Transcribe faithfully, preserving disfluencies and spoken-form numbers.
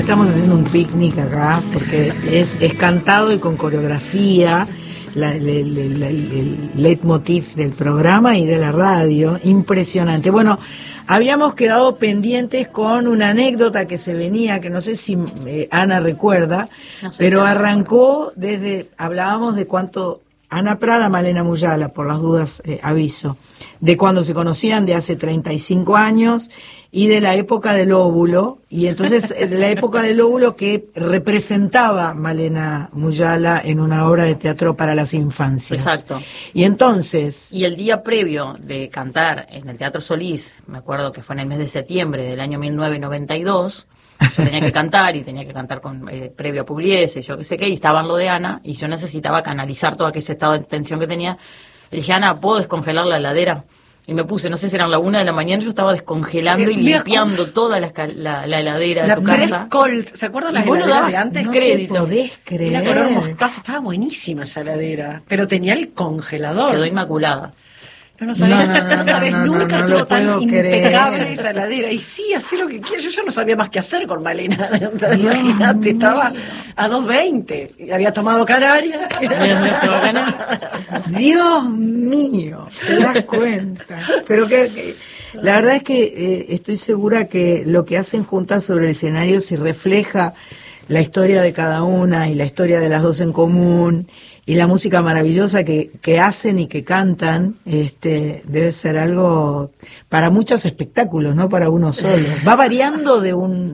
estamos haciendo un picnic acá, porque es, es cantado y con coreografía, la, el, el, el, el leitmotiv del programa y de la radio, impresionante. Bueno, habíamos quedado pendientes con una anécdota que se venía, que no sé si eh, Ana recuerda, no sé, pero arrancó desde, hablábamos de cuánto... Ana Prada, Malena Muyala, por las dudas eh, aviso, de cuando se conocían, de hace treinta y cinco años, y de la época del óvulo, y entonces de la época del óvulo que representaba Malena Muyala en una obra de teatro para las infancias. Exacto. Y entonces... Y el día previo de cantar en el Teatro Solís, me acuerdo que fue en el mes de septiembre del año mil novecientos noventa y dos, yo tenía que cantar y tenía que cantar con eh, previo a Pugliese, yo qué sé qué, y estaba en lo de Ana, y yo necesitaba canalizar todo aquel estado de tensión que tenía. Le dije, Ana, ¿puedo descongelar la heladera? Y me puse, no sé si eran la una de la mañana, yo estaba descongelando sí, y limpiando con... toda la, la, la heladera la de tu casa. Cold, ¿se acuerdan las heladeras de antes? No crédito. Te podés creer. Era color mostaza, estaba buenísima esa heladera, pero tenía el congelador. Quedó inmaculada. No, no sabes, no, no, no, no sabes no, no, nunca no, no estuvo tan creer. impecable esa heladera. Y sí, hacé lo que quieras. Yo ya no sabía más qué hacer con Malena. Imagínate, estaba a dos veinte. Había tomado canaria. Dios mío, te das cuenta. Pero que, que la verdad es que eh, estoy segura que lo que hacen juntas sobre el escenario se refleja la historia de cada una y la historia de las dos en común. Y la música maravillosa que, que hacen y que cantan, este, debe ser algo para muchos espectáculos, no para uno solo. Va variando de un